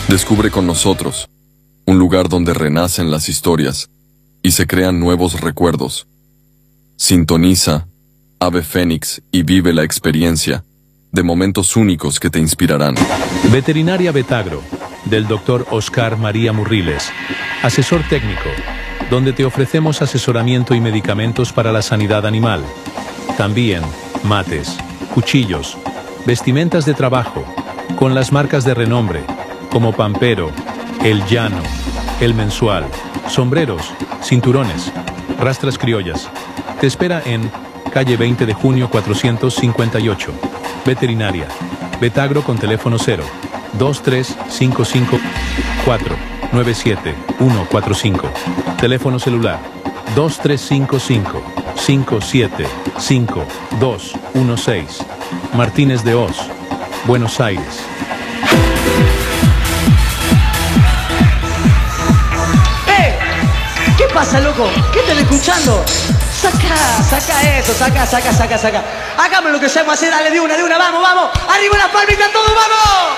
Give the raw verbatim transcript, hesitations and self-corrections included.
Descubre con nosotros un lugar donde renacen las historias y se crean nuevos recuerdos. Sintoniza Ave Fénix y vive la experiencia de momentos únicos que te inspirarán. Veterinaria Vetagro, del doctor Oscar María Murriles, asesor técnico, donde te ofrecemos asesoramiento y medicamentos para la sanidad animal. También mates, cuchillos, vestimentas de trabajo, con las marcas de renombre, como Pampero, El Llano, El Mensual, sombreros, cinturones, rastras criollas. Te espera en calle veinte de junio cuatrocientos cincuenta y ocho. Veterinaria Vetagro con teléfono cero dos tres cinco cinco cuatro nueve siete uno cuatro cinco. Teléfono celular dos tres cinco cinco cinco siete cinco dos uno seis. Martínez de Hoz, Buenos Aires. ¡Eh! ¿Qué pasa, loco? ¿Qué están escuchando? Saca, saca eso, saca, saca, saca, saca. Hágame lo que sabemos hacer, dale de una, de una, vamos, vamos. Arriba las palmitas, todos, vamos.